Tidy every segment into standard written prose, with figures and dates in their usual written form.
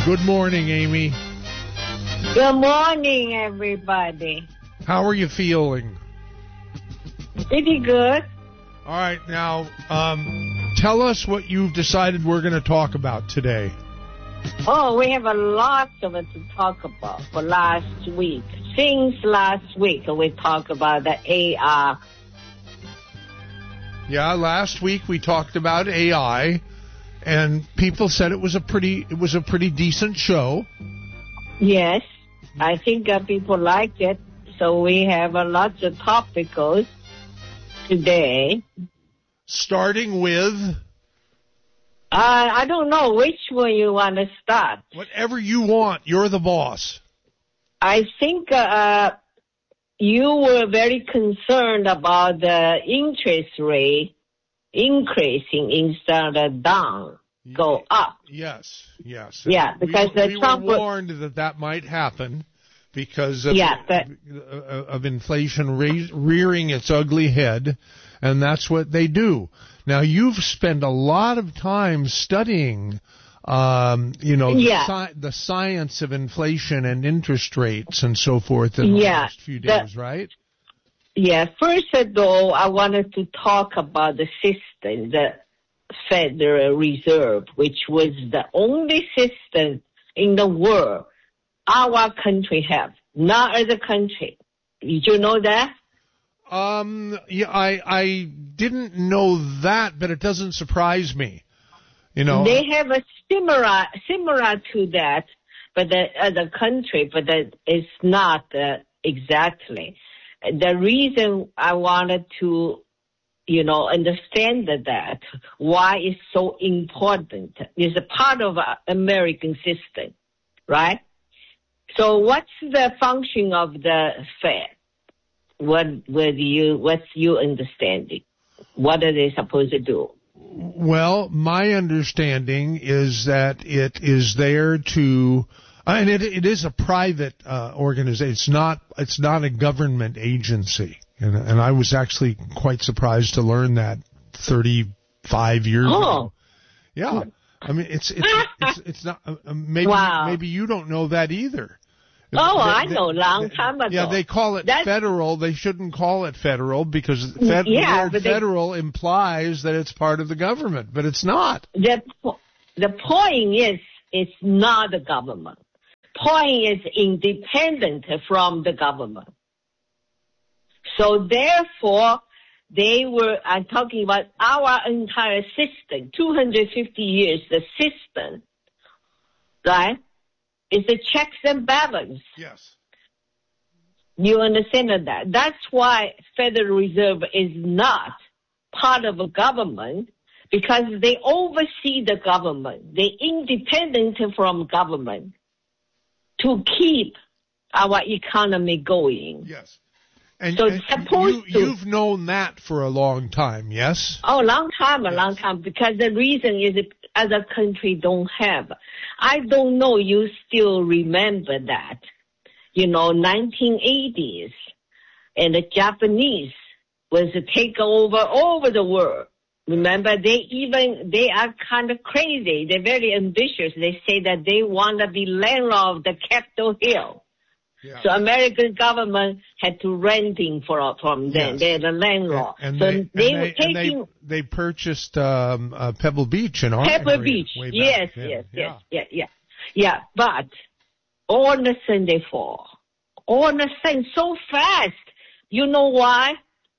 Good morning, Amy. Good morning, everybody. How are you feeling? Pretty good. All right, now, tell us what you've decided we're going to talk about today. Oh, we have a lot of it to talk about for last week. Since last week, we talked about the AR. Yeah, last week we talked about AI, and people said it was a pretty decent show. Yes, I think people liked it. So we have a lot of topics today. Starting with? I don't know which one you want to start. Whatever you want. You're the boss. I think you were very concerned about the interest rate increasing instead of down, go up. Yes. Yeah, because we were warned that might happen because of inflation rearing its ugly head, and that's what they do. Now, you've spent a lot of time studying the science of inflation and interest rates and so forth in the last few days, right? Yeah. First of all, I wanted to talk about the system, the Federal Reserve, which was the only system in the world our country have, not other country. Did you know that? Yeah, I didn't know that, but it doesn't surprise me. You know, they have a similar to that, but the other country, but that is not exactly. The reason I wanted to, understand that why it's so important is a part of our American system, right? So what's the function of the Fed? What's your understanding? What are they supposed to do? Well, my understanding is that it is there to, and it is a private organization. It's not a government agency, and I was actually quite surprised to learn that 35 years ago. Yeah, I mean it's not. Maybe you don't know that either. I know, long time ago. Yeah, they call it federal. They shouldn't call it federal because the word federal implies that it's part of the government, but it's not. The point is, it's not the government. Point is independent from the government. So therefore, I'm talking about our entire system, 250 years, the system, right? It's the checks and balance. Yes. You understand that? That's why Federal Reserve is not part of a government, because they oversee the government. They're independent from government to keep our economy going. Yes. And, so you've known that for a long time, yes? Oh, long time, because the reason is other country don't have. I don't know you still remember that. 1980s, and the Japanese was a takeover over the world. Remember, they are kind of crazy. They're very ambitious. They say that they want to be landlord of the Capitol Hill. Yeah. So American government had to renting from them. Yes. They're the landlord. They purchased Pebble Beach in our Pebble Beach. Yes. Yeah. But all of a sudden they fall. All of a sudden so fast. You know why?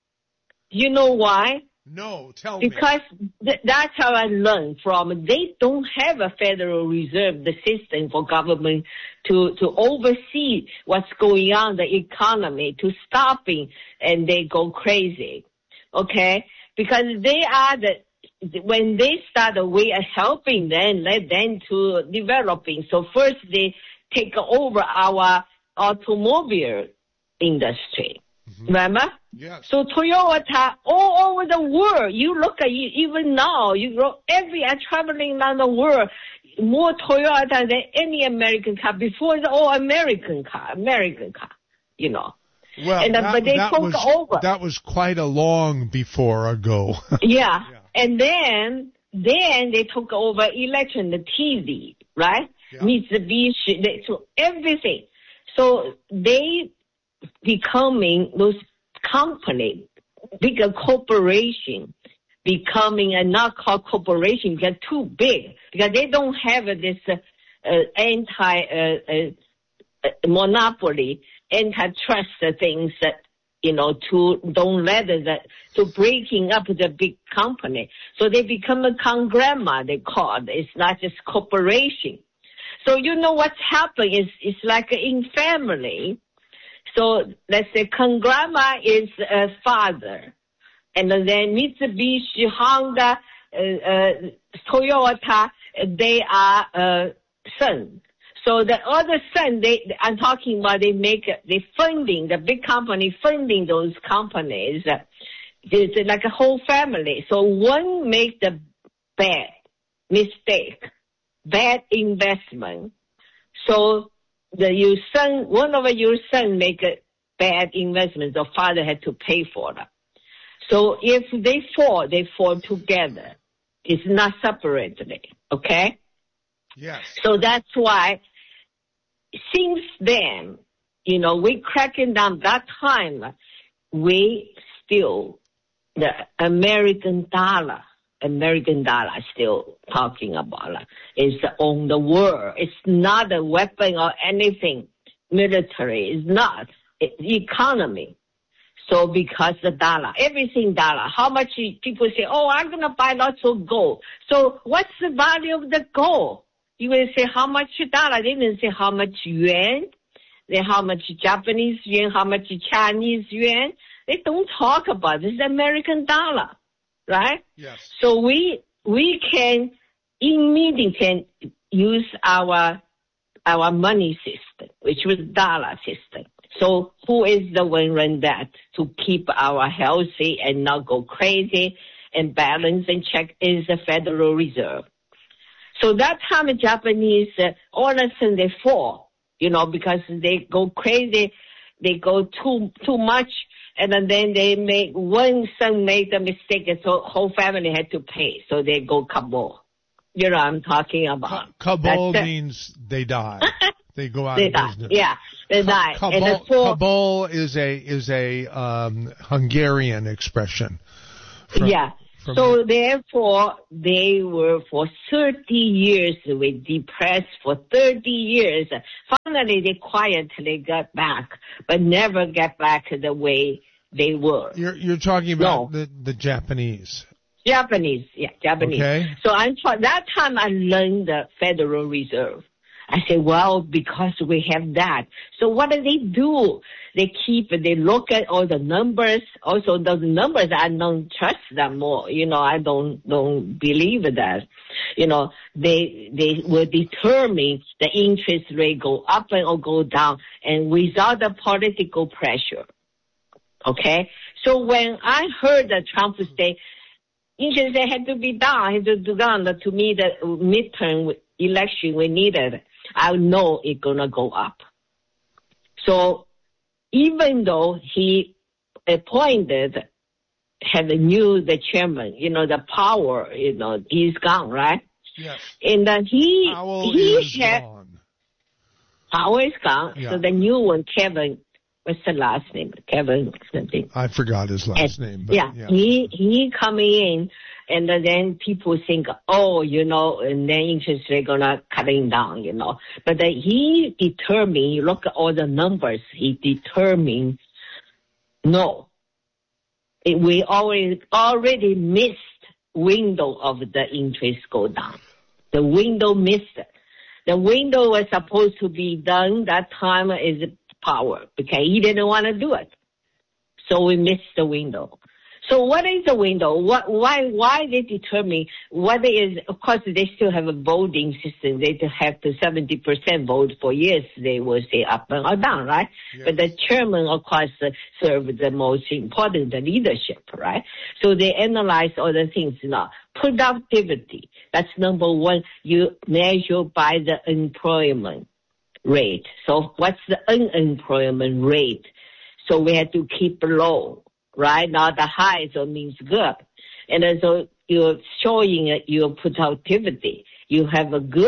No, tell me. Because that's how I learned from. They don't have a Federal Reserve, the system for government to oversee what's going on in the economy, to stopping, and they go crazy. Okay? Because they are when they start a way of helping them, let them to developing. So first they take over our automobile industry. Mm-hmm. Remember? Yes. So Toyota, all over the world, you look at even now, I'm traveling around the world, more Toyota than any American car. Before it's all American car, Well, but they took over. That was quite a long before ago. Yeah. And then they took over election, the TV, right? Mitsubishi, so everything. So they becoming those company, bigger corporation, becoming a not called corporation because too big, because they don't have this monopoly, antitrust things that, to don't let that, to breaking up the big company. So they become a conglomerate, they call it. It's not just corporation. So what's happened is, it's like in family. So let's say conglomerate is a father, and then Mitsubishi, Honda, Toyota, they are a son. So the other son, I'm talking about they funding, the big company funding those companies. It's like a whole family. So one make the bad mistake, bad investment. So one of your son make a bad investment, the father had to pay for that. So if they fall together. It's not separately, okay? Yes. So that's why, since then, we cracking down that time, we still, the American dollar still talking about is on the world. It's not a weapon or anything military. It's not. It's economy. So because the dollar, everything dollar, how much people say, I'm going to buy lots of gold. So what's the value of the gold? You will say how much dollar. They didn't say how much yuan, then how much Japanese yuan, how much Chinese yuan. They don't talk about this. It's the American dollar, right? Yes. So we can immediately use our money system, which was dollar system. So who is the one run that to keep our healthy and not go crazy and balance and check is the Federal Reserve. So that time the Japanese, all of a sudden they fall, because they go crazy, they go too much, and then one son made a mistake, and so whole family had to pay. So they go kabul. I'm talking about. Kabul means they die. They go out of business. Yeah, they die. Kabul is a Hungarian expression. So therefore, they were for 30 years, we depressed for 30 years. Finally, they quietly got back, but never get back the way they were. You're talking about the Japanese. Japanese. Okay. So that time I learned the Federal Reserve. I say, because we have that. So what do? They look at all the numbers. Also, those numbers, I don't trust them more. I don't believe that. They will determine the interest rate go up or go down, and without the political pressure. Okay? So when I heard that Trump say, interest rate had to be down, to me, the midterm election we needed, I know it's going to go up. So even though he appointed, the chairman, the power, he's gone, right? Yes. And Powell is gone. Powell is gone. Yeah. So the new one, Kevin, what's the last name? Kevin something. I forgot his last name. But yeah. He coming in. And then people think, and then interest rate gonna cutting down, But he determined, you look at all the numbers, he determined, no. We already missed window of the interest go down. The window missed it. The window was supposed to be done that time is power, because he didn't want to do it. So we missed the window. So what is the window? Why they determine what is, of course, they still have a voting system. They have to 70% vote for yes, they will say up or down, right? Yes. But the chairman, of course, serves the most important leadership, right? So they analyze all the things now. Productivity, that's number one. You measure by the employment rate. So what's the unemployment rate? So we have to keep low. Right now, the high, so means good. And so you're showing your productivity. You have a good,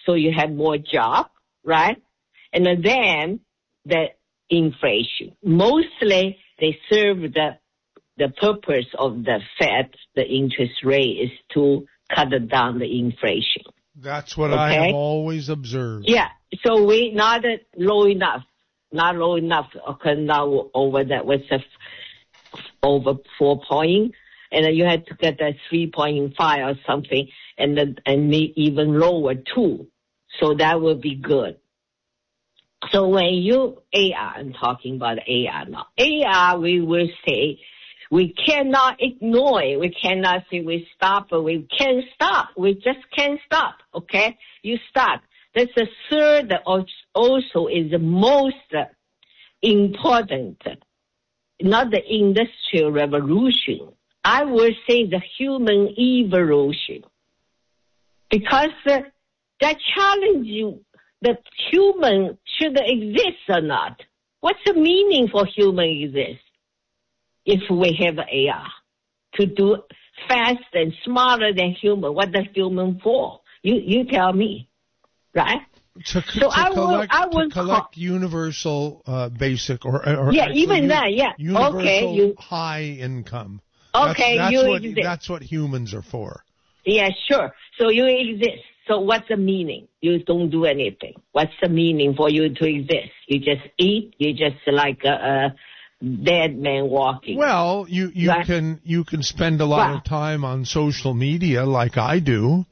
so you have more job, right? And then the inflation. Mostly they serve the purpose of the Fed, the interest rate, is to cut down the inflation. That's what I have always observed. Yeah, so we not low enough. Okay, now over that was over 4 point, and then you had to get that 3.5 or something, and even lower 2. So that would be good. So when AR, I'm talking about AR now. AR, we will say we cannot ignore it. We cannot say we stop, but we can't stop. We just can't stop. Okay, you start. That's the third, also is the most important, not the industrial revolution. I would say the human evolution. Because that challenge you, the human should exist or not. What's the meaning for human exist if we have AR? To do fast and smarter than human. What the human for? You tell me. Right? To collect universal basic or even that, yeah. Universal high income. Okay, that's what humans are for. Yeah, sure. So you exist. So what's the meaning? You don't do anything. What's the meaning for you to exist? You just eat. You just like a dead man walking. Well, you can spend a lot of time on social media like I do.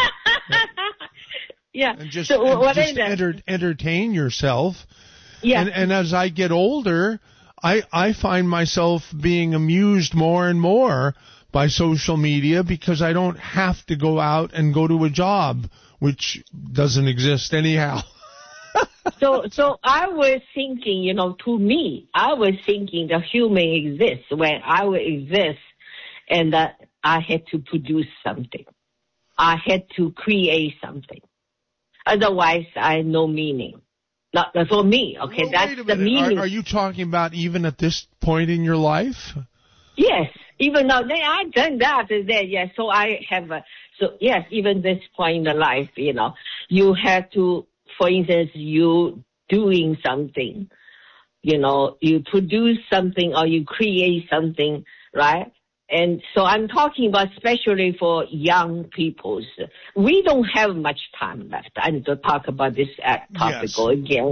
Yeah. And just entertain yourself. Yeah. And as I get older, I find myself being amused more and more by social media because I don't have to go out and go to a job, which doesn't exist anyhow. So I was thinking, to me, I was thinking the human exists when I would exist, and I had to produce something. I had to create something. Otherwise, I have no meaning. Not for me, okay? Well, that's the meaning. Are you talking about even at this point in your life? Yes, even though I've done that, yes. So I have, yes, even this point in the life, you have to, for instance, you doing something, you produce something or you create something, right? And so I'm talking about especially for young people. We don't have much time left. I need to talk about this topic again.